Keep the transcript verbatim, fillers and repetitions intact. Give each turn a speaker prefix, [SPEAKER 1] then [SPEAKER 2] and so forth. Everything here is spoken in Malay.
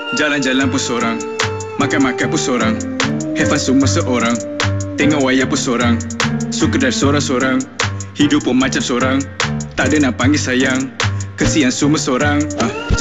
[SPEAKER 1] Jalan-jalan pun sorang, makan-makan pun sorang, have fun semua seorang, tengok wayang pun sorang, sekedar sorang-sorang, hidup pun macam sorang, tak ada nak panggil sayang, kesian semua sorang. uh.